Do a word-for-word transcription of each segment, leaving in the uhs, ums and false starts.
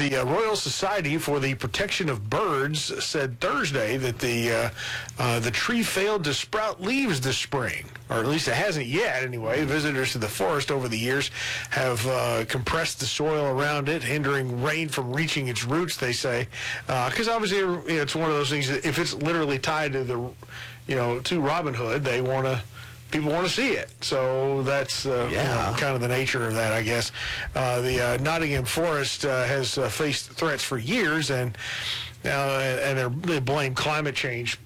the uh, Royal Society for the Protection of Birds said Thursday that the uh, uh, the tree failed to sprout leaves this spring, or at least it hasn't yet anyway. Visitors to the forest over the years have uh, compressed the soil around it, hindering rain from reaching its roots, they say. Because uh, obviously, you know, it's one of those things that if it's literally tied to the, you know, to Robin Hood, they want to, people want to see it. So that's uh, yeah. you know, kind of the nature of that, I guess. Uh, the uh, Nottingham Forest uh, has uh, faced threats for years, and uh, and they're, they blame climate change.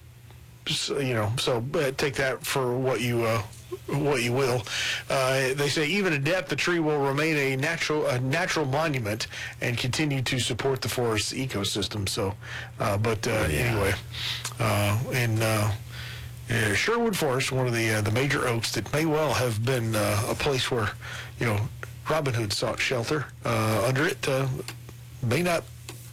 So, you know, so uh, take that for what you uh, what you will. Uh, they say even at death, the tree will remain a natural a natural monument and continue to support the forest's ecosystem. So, uh, but uh, yeah. anyway, uh, in uh, uh, Sherwood Forest, one of the uh, the major oaks that may well have been uh, a place where, you know, Robin Hood sought shelter uh, under it, uh, may not.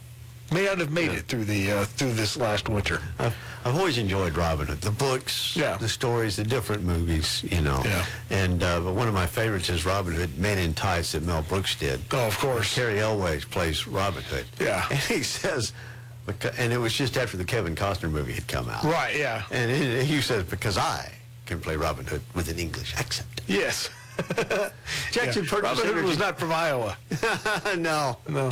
May not have made yeah. it through the uh, through this last winter. I've, I've always enjoyed Robin Hood, the books, yeah. the stories, the different movies, you know. Yeah. And uh, but one of my favorites is Robin Hood, Men in Tights, that Mel Brooks did. Oh, of course. Terry Elway plays Robin Hood. Yeah. And he says, and it was just after the Kevin Costner movie had come out. Right. Yeah. And he, he says, because I can play Robin Hood with an English accent. Yes. Jackson yeah. Purchase Robin Hood Energy was not from Iowa. no. No.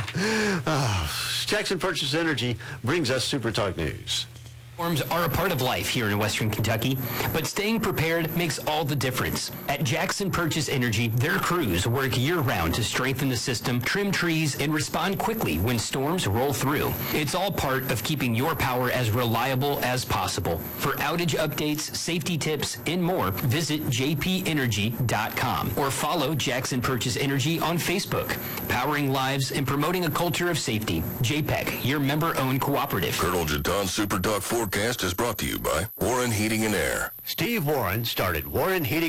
Oh, Jackson Purchase Energy brings us Super Talk News. Storms are a part of life here in Western Kentucky, but staying prepared makes all the difference. At Jackson Purchase Energy, their crews work year-round to strengthen the system, trim trees, and respond quickly when storms roll through. It's all part of keeping your power as reliable as possible. For outage updates, safety tips, and more, visit j p energy dot com or follow Jackson Purchase Energy on Facebook. Powering lives and promoting a culture of safety. J P E C, your member-owned cooperative. Colonel Jaton Super Talk Forecast is brought to you by Warren Heating and Air. Steve Warren started Warren Heating